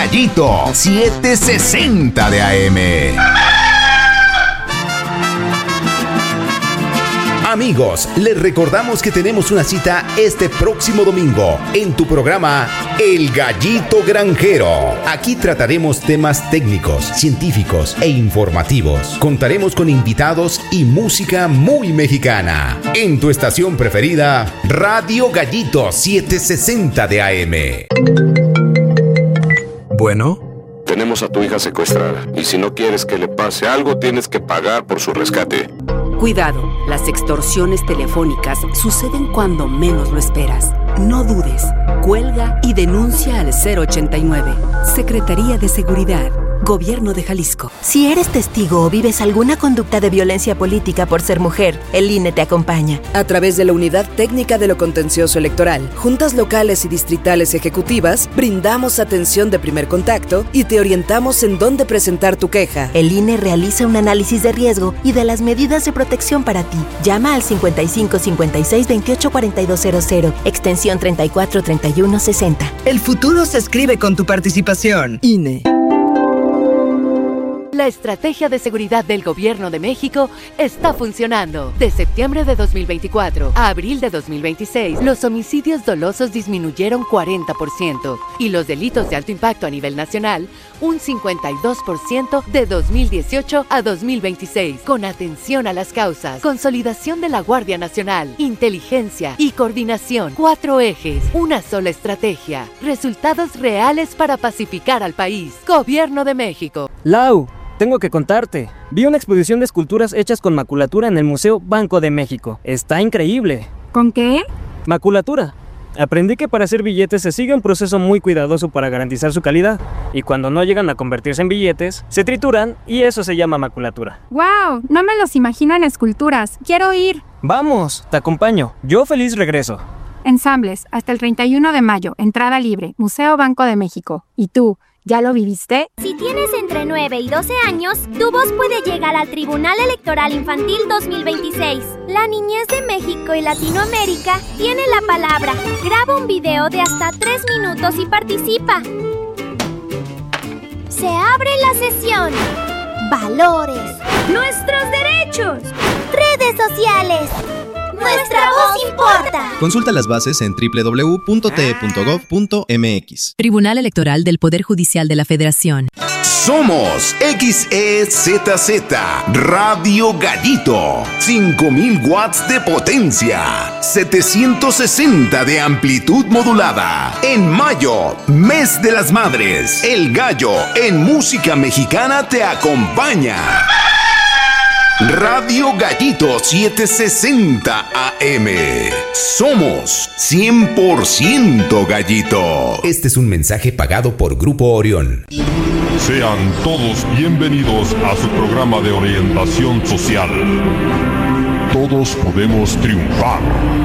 Gallito 760 de AM. Amigos, les recordamos que tenemos una cita este próximo domingo en tu programa El Gallito Granjero. Aquí trataremos temas técnicos, científicos e informativos. Contaremos con invitados y música muy mexicana. En tu estación preferida, Radio Gallito 760 de AM. Bueno. Tenemos a tu hija secuestrada y si no quieres que le pase algo, tienes que pagar por su rescate. Cuidado, las extorsiones telefónicas suceden cuando menos lo esperas. No dudes, cuelga y denuncia al 089. Secretaría de Seguridad, Gobierno de Jalisco. Si eres testigo o vives alguna conducta de violencia política por ser mujer, el INE te acompaña. A través de la Unidad Técnica de lo Contencioso Electoral, juntas locales y distritales ejecutivas, brindamos atención de primer contacto y te orientamos en dónde presentar tu queja. El INE realiza un análisis de riesgo y de las medidas de protección para ti. Llama al 55 56 28 4200, extensión 34 31 60. El futuro se escribe con tu participación. INE. La estrategia de seguridad del Gobierno de México está funcionando. De septiembre de 2024 a abril de 2026, los homicidios dolosos disminuyeron 40% y los delitos de alto impacto a nivel nacional un 52% de 2018 a 2026. Con atención a las causas, consolidación de la Guardia Nacional, inteligencia y coordinación. 4 ejes, una sola estrategia. Resultados reales para pacificar al país. Gobierno de México. Lau, tengo que contarte. Vi una exposición de esculturas hechas con maculatura en el Museo Banco de México. Está increíble. ¿Con qué? Maculatura. Aprendí que para hacer billetes se sigue un proceso muy cuidadoso para garantizar su calidad. Y cuando no llegan a convertirse en billetes, se trituran y eso se llama maculatura. ¡Wow! No me los imagino en esculturas. ¡Quiero ir! Vamos, te acompaño. Yo feliz regreso. Ensambles, hasta el 31 de mayo. Entrada libre. Museo Banco de México. ¿Y tú? ¿Ya lo viviste? Si tienes entre 9 y 12 años, tu voz puede llegar al Tribunal Electoral Infantil 2026. La niñez de México y Latinoamérica tiene la palabra. Graba un video de hasta 3 minutos y participa. Se abre la sesión. Valores. Nuestros derechos. Redes sociales. ¡Nuestra voz importa! Consulta las bases en www.te.gov.mx. Tribunal Electoral del Poder Judicial de la Federación. Somos XEZZ Radio Gallito. 5000 watts de potencia. 760 de amplitud modulada. En mayo, mes de las madres. El Gallo en música mexicana te acompaña. Radio Gallito 760 AM. Somos 100% Gallito. Este es un mensaje pagado por Grupo Orión. Sean todos bienvenidos a su programa de orientación social. Todos podemos triunfar.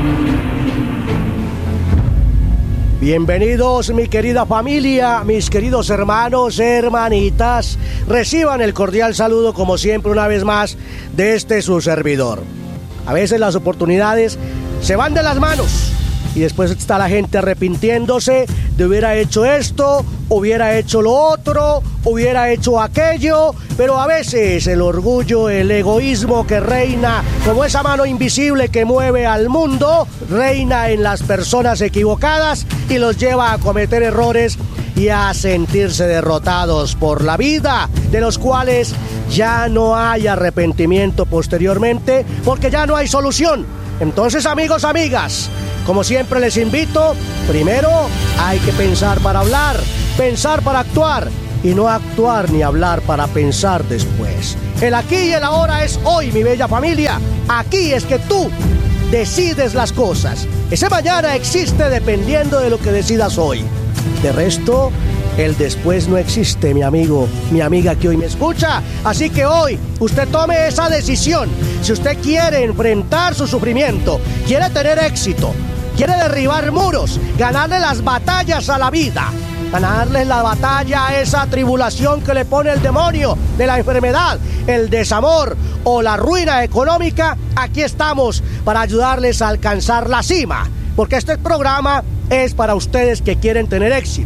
Bienvenidos, mi querida familia, mis queridos hermanos, hermanitas. Reciban el cordial saludo, como siempre, una vez más, de este su servidor. A veces las oportunidades se van de las manos y después está la gente arrepintiéndose de hubiera hecho esto, hubiera hecho lo otro, hubiera hecho aquello, pero a veces el orgullo, el egoísmo que reina, como esa mano invisible que mueve al mundo, reina en las personas equivocadas y los lleva a cometer errores y a sentirse derrotados por la vida, de los cuales ya no hay arrepentimiento posteriormente, porque ya no hay solución. Entonces, amigos, amigas, como siempre les invito, primero hay que pensar para hablar, pensar para actuar, y no actuar ni hablar para pensar después. El aquí y el ahora es hoy, mi bella familia. Aquí es que tú decides las cosas. Ese mañana existe dependiendo de lo que decidas hoy. De resto, el después no existe, mi amigo, mi amiga que hoy me escucha. Así que hoy usted tome esa decisión. Si usted quiere enfrentar su sufrimiento, quiere tener éxito, quiere derribar muros, ganarle las batallas a la vida, ganarle la batalla a esa tribulación que le pone el demonio de la enfermedad, el desamor o la ruina económica, aquí estamos para ayudarles a alcanzar la cima. Porque este programa es para ustedes que quieren tener éxito,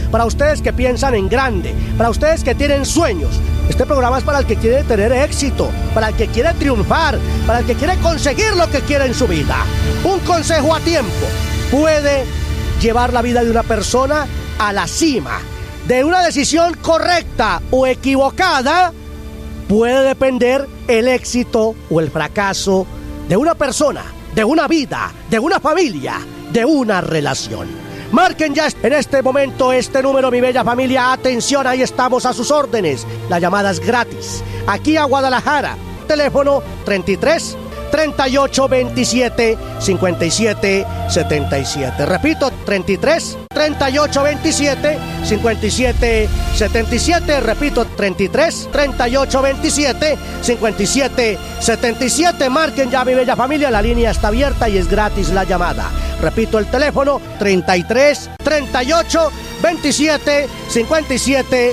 para ustedes que piensan en grande, para ustedes que tienen sueños. Este programa es para el que quiere tener éxito, para el que quiere triunfar, para el que quiere conseguir lo que quiere en su vida. Un consejo a tiempo puede llevar la vida de una persona a la cima. De una decisión correcta o equivocada puede depender el éxito o el fracaso de una persona, de una vida, de una familia, de una relación. Marquen ya en este momento este número, mi bella familia. Atención, ahí estamos a sus órdenes. La llamada es gratis. Aquí a Guadalajara. Teléfono 33 38 27 57 77. Repito, 33 38 27 57 77. Repito, 33 38 27 57 77. Marquen ya, mi bella familia. La línea está abierta y es gratis la llamada. Repito el teléfono, 33 38 27 57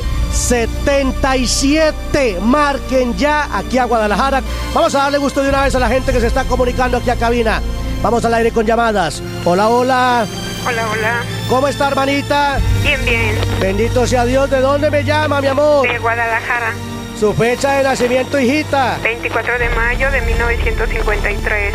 77. Marquen ya aquí a Guadalajara. Vamos a darle gusto de una vez a la gente que se está comunicando aquí a cabina. Vamos al aire con llamadas. Hola, hola. Hola, hola. ¿Cómo está, hermanita? Bien, bien. Bendito sea Dios. ¿De dónde me llama, mi amor? De Guadalajara. ¿Su fecha de nacimiento, hijita? 24 de mayo de 1953.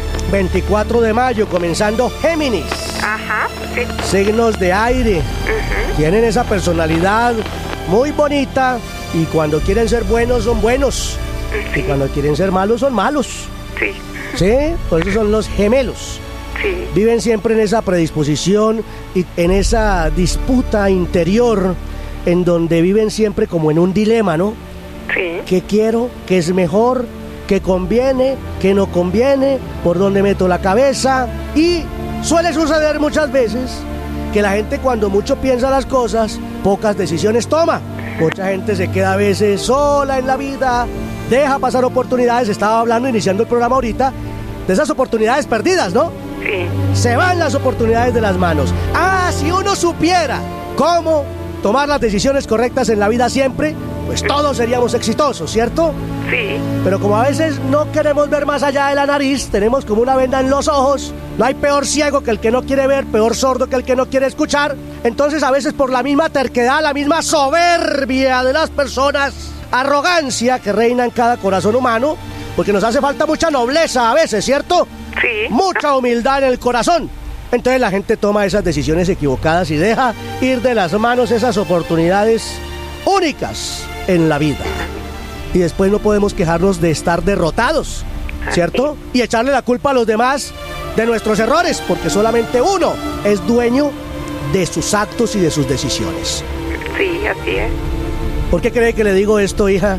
24 de mayo, comenzando Géminis. Ajá, sí. Signos de aire. Tienen esa personalidad muy bonita y cuando quieren ser buenos son buenos. Sí. Y cuando quieren ser malos son malos. Sí. ¿Sí? Por eso son los gemelos. Sí. Viven siempre en esa predisposición y en esa disputa interior en donde viven siempre como en un dilema, ¿no? Sí. ¿Qué quiero? ¿Qué es mejor? ¿Qué conviene? ¿Qué no conviene? ¿Por dónde meto la cabeza? Y suele suceder muchas veces que la gente, cuando mucho piensa las cosas, pocas decisiones toma. Mucha gente se queda a veces sola en la vida, deja pasar oportunidades. Estaba hablando, iniciando el programa ahorita, de esas oportunidades perdidas, ¿no? Sí. Se van las oportunidades de las manos. Ah, si uno supiera cómo tomar las decisiones correctas en la vida siempre, pues todos seríamos exitosos, ¿cierto? Sí. Pero como a veces no queremos ver más allá de la nariz, tenemos como una venda en los ojos. No hay peor ciego que el que no quiere ver, peor sordo que el que no quiere escuchar. Entonces, a veces por la misma terquedad, la misma soberbia de las personas, arrogancia que reina en cada corazón humano, porque nos hace falta mucha nobleza a veces, ¿cierto? Sí. Mucha humildad en el corazón. Entonces la gente toma esas decisiones equivocadas y deja ir de las manos esas oportunidades únicas en la vida. Y después no podemos quejarnos de estar derrotados, ¿cierto? Y echarle la culpa a los demás de nuestros errores, porque solamente uno es dueño de sus actos y de sus decisiones. Sí, así es. ¿Por qué cree que le digo esto, hija?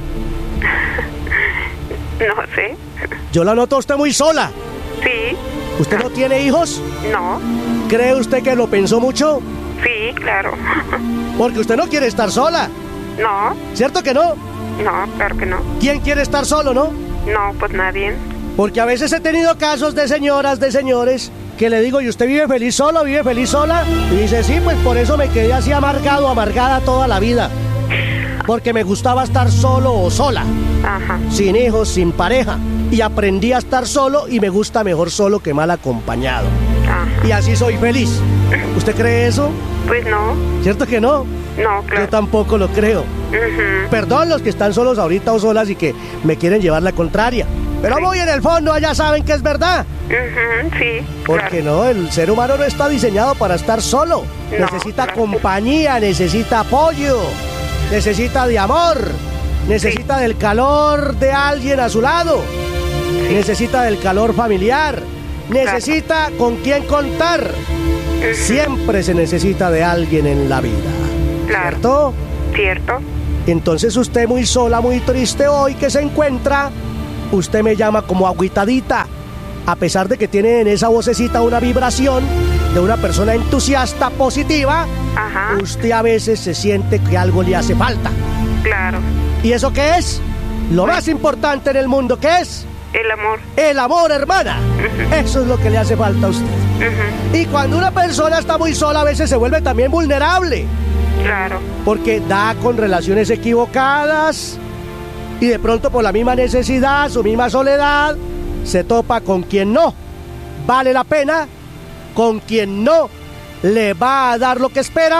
No sé. Yo la noto a usted muy sola. Sí. ¿Usted no tiene hijos? No. ¿Cree usted que lo pensó mucho? Sí, claro. Porque usted no quiere estar sola. No. ¿Cierto que no? No, claro que no. ¿Quién quiere estar solo, no? No, pues nadie. Porque a veces he tenido casos de señoras, de señores, que le digo, ¿y usted vive feliz solo, vive feliz sola? Y dice, sí, pues por eso me quedé así amargado, amargada toda la vida. Porque me gustaba estar solo o sola. Ajá. Sin hijos, sin pareja. Y aprendí a estar solo y me gusta mejor solo que mal acompañado. Ajá. Y así soy feliz. ¿Usted cree eso? Pues no. ¿Cierto que no? No, claro. Yo tampoco lo creo. Perdón los que están solos ahorita o solas y que me quieren llevar la contraria. Pero muy en el fondo allá saben que es verdad. Sí. Porque no, el ser humano no está diseñado para estar solo. No, necesita compañía, necesita apoyo, necesita de amor, necesita del calor de alguien a su lado, necesita del calor familiar, necesita con quién contar. Siempre se necesita de alguien en la vida. ¿Cierto? Cierto. Entonces usted muy sola, muy triste hoy que se encuentra, usted me llama como agüitadita, a pesar de que tiene en esa vocecita una vibración de una persona entusiasta, positiva. Ajá. Usted a veces se siente que algo le hace falta. Claro. ¿Y eso qué es? Lo más importante en el mundo, ¿qué es? El amor. El amor, hermana. Eso es lo que le hace falta a usted. Y cuando una persona está muy sola, a veces se vuelve también vulnerable. Claro. Porque da con relaciones equivocadas y de pronto por la misma necesidad, su misma soledad, se topa con quien no vale la pena, con quien no le va a dar lo que espera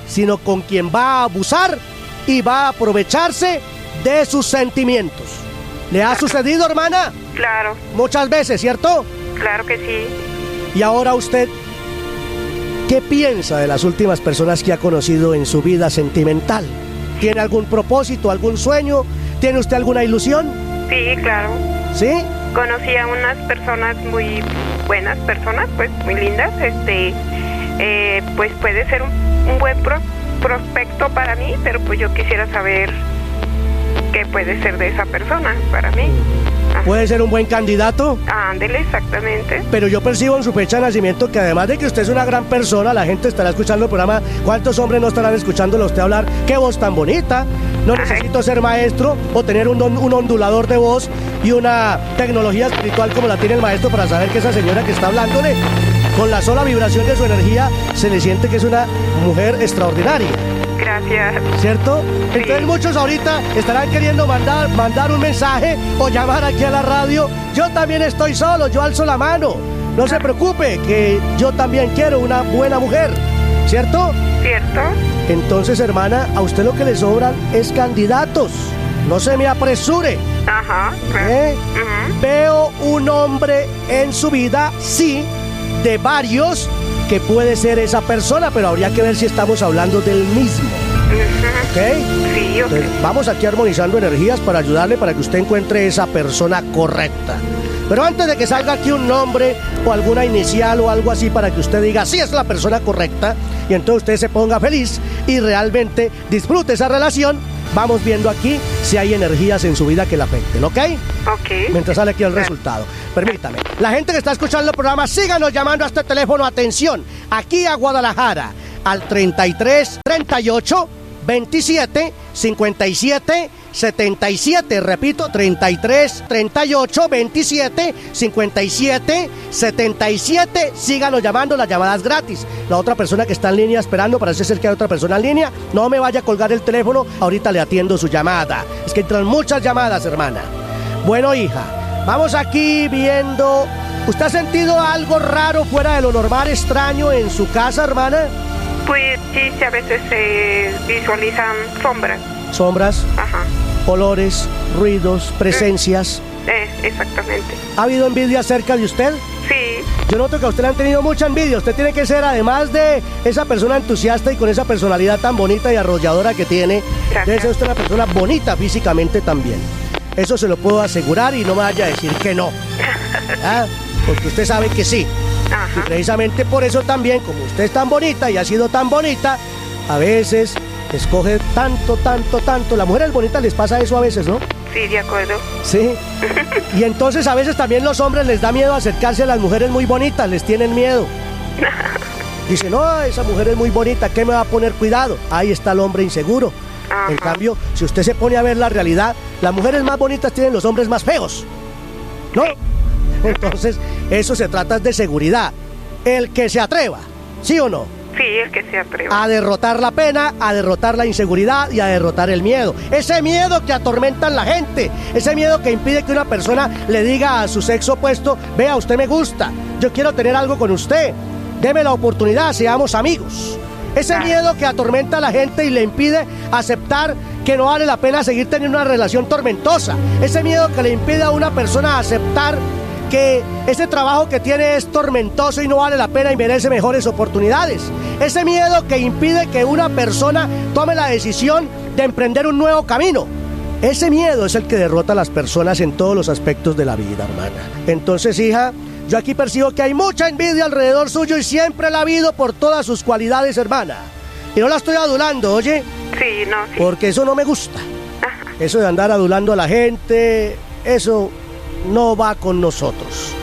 sino con quien va a abusar y va a aprovecharse de sus sentimientos. ¿Le ha sucedido, hermana? Claro. Muchas veces, ¿cierto? Claro que sí. Y ahora usted, ¿qué piensa de las últimas personas que ha conocido en su vida sentimental? ¿Tiene algún propósito, algún sueño? ¿Tiene usted alguna ilusión? Sí, claro. ¿Sí? Conocí a unas personas muy buenas personas, pues muy lindas. Pues puede ser un buen prospecto para mí, pero pues yo quisiera saber qué puede ser de esa persona para mí. ¿Puede ser un buen candidato? Ándele, exactamente. Pero yo percibo en su fecha de nacimiento que además de que usted es una gran persona, la gente estará escuchando el programa. ¿Cuántos hombres no estarán escuchándolo a usted hablar? ¡Qué voz tan bonita! No necesito ser maestro o tener un ondulador de voz y una tecnología espiritual como la tiene el maestro para saber que esa señora que está hablándole, con la sola vibración de su energía, se le siente que es una mujer extraordinaria. Gracias. ¿Cierto? Sí. Entonces muchos ahorita estarán queriendo mandar un mensaje o llamar aquí a la radio. Yo también estoy solo, yo alzo la mano. No se preocupe, que yo también quiero una buena mujer. ¿Cierto? Cierto. Entonces, hermana, a usted lo que le sobran es candidatos. No se me apresure. Ajá. Veo un hombre en su vida, sí, de varios, que puede ser esa persona, pero habría que ver si estamos hablando del mismo. ¿Ok? Sí, ok. Entonces, vamos aquí armonizando energías para ayudarle para que usted encuentre esa persona correcta. Pero antes de que salga aquí un nombre o alguna inicial o algo así para que usted diga sí es la persona correcta y entonces usted se ponga feliz y realmente disfrute esa relación, vamos viendo aquí si hay energías en su vida que la afecten, ¿ok? Ok. Mientras sale aquí el resultado. Permítame. La gente que está escuchando el programa, síganos llamando a este teléfono. Atención, aquí a Guadalajara, al 33 38 27 57 77. Repito, 33 38 27 57 77. Síganos llamando, las llamadas gratis. La otra persona que está en línea esperando, parece ser que hay otra persona en línea. No me vaya a colgar el teléfono, ahorita le atiendo su llamada. Es que entran muchas llamadas, hermana. Bueno, hija, vamos aquí viendo. ¿Usted ha sentido algo raro fuera de lo normal, extraño en su casa, hermana? Pues sí, a veces se visualizan sombras. Sombras, ajá, olores, ruidos, presencias. Exactamente. ¿Ha habido envidia cerca de usted? Sí. Yo noto que a usted le han tenido mucha envidia. Usted tiene que ser, además de esa persona entusiasta y con esa personalidad tan bonita y arrolladora que tiene, debe ser usted una persona bonita físicamente también. Eso se lo puedo asegurar y no me vaya a decir que no. ¿Ah? Porque usted sabe que sí. Ajá. Y precisamente por eso también, como usted es tan bonita y ha sido tan bonita, a veces escoge tanto. Las mujeres bonitas les pasa eso a veces, ¿no? Sí, de acuerdo. Sí. Y entonces a veces también los hombres les da miedo acercarse a las mujeres muy bonitas, les tienen miedo. Dicen, no, esa mujer es muy bonita, ¿qué me va a poner cuidado? Ahí está el hombre inseguro. Ajá. En cambio, si usted se pone a ver la realidad, las mujeres más bonitas tienen los hombres más feos, ¿no? Entonces, eso se trata de seguridad. El que se atreva, ¿sí o no? Sí, el que se atreva. A derrotar la pena, a derrotar la inseguridad y a derrotar el miedo. Ese miedo que atormenta a la gente, ese miedo que impide que una persona le diga a su sexo opuesto, vea, usted me gusta, yo quiero tener algo con usted, deme la oportunidad, seamos amigos. Ese miedo que atormenta a la gente y le impide aceptar que no vale la pena seguir teniendo una relación tormentosa. Ese miedo que le impide a una persona aceptar que ese trabajo que tiene es tormentoso y no vale la pena y merece mejores oportunidades. Ese miedo que impide que una persona tome la decisión de emprender un nuevo camino. Ese miedo es el que derrota a las personas en todos los aspectos de la vida, hermana. Entonces, hija, yo aquí percibo que hay mucha envidia alrededor suyo y siempre la ha habido por todas sus cualidades, hermana. Y no la estoy adulando, ¿oye? Sí, no, sí. Porque eso no me gusta. Ajá. Eso de andar adulando a la gente, eso no va con nosotros.